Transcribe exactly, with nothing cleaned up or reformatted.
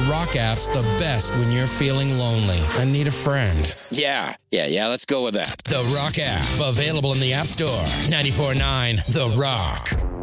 Rock app's the best when you're feeling lonely and need a friend. Yeah, yeah, yeah, let's go with that. The Rock app, available in the App Store. ninety-four point nine The Rock.